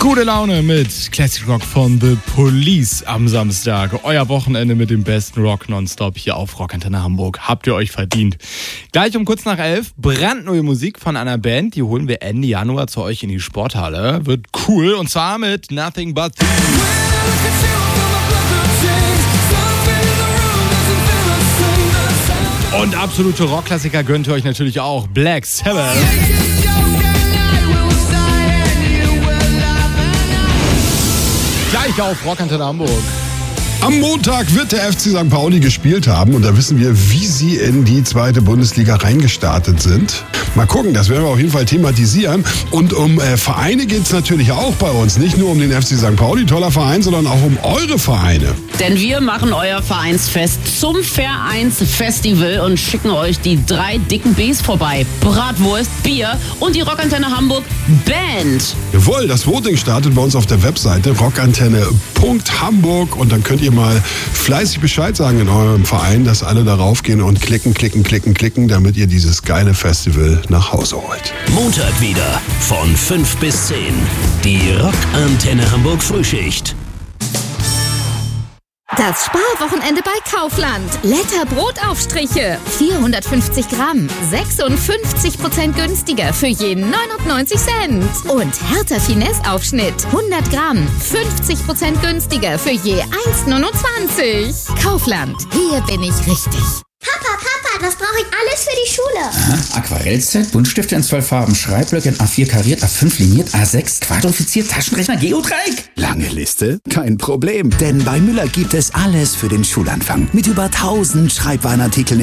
Gute Laune mit Classic Rock von The Police am Samstag. Euer Wochenende mit dem besten Rock nonstop hier auf Rockantenne Hamburg. Habt ihr euch verdient. Gleich um kurz nach 11 brandneue Musik von einer Band. Die holen wir Ende Januar zu euch in die Sporthalle. Wird cool und zwar mit Nothing But Thieves. Und absolute Rockklassiker gönnt ihr euch natürlich auch. Black Sabbath. Gleich auf Rockantenne Hamburg. Am Montag wird der FC St. Pauli gespielt haben und da wissen wir, wie sie in die zweite Bundesliga reingestartet sind. Mal gucken, das werden wir auf jeden Fall thematisieren. Und um Vereine geht es natürlich auch bei uns. Nicht nur um den FC St. Pauli, toller Verein, sondern auch um eure Vereine. Denn wir machen euer Vereinsfest zum Vereinsfestival und schicken euch die 3 dicken Bs vorbei. Bratwurst, Bier und die Rockantenne Hamburg Band. Jawohl, das Voting startet bei uns auf der Webseite rockantenne.hamburg und dann könnt ihr mal fleißig Bescheid sagen in eurem Verein, dass alle darauf gehen und klicken, damit ihr dieses geile Festival nach Hause holt. Montag wieder von 5 bis 10. Die Rockantenne Hamburg Frühschicht. Das Sparwochenende bei Kaufland. Letter Brotaufstriche. 450 Gramm. 56% günstiger für je 99 Cent. Und Hertha Finesse Aufschnitt. 100 Gramm. 50% günstiger für je 1,29. Kaufland. Hier bin ich richtig. Papa, das brauche ich alles für die Schule. Aha, Aquarellset, Buntstifte in 12 Farben, Schreibblöcke in A4 kariert, A5 liniert, A6 quadrifiziert, Taschenrechner, Geodreieck. Lange Liste? Kein Problem, denn bei Müller gibt es alles für den Schulanfang. Mit über 1000 Schreibwarenartikeln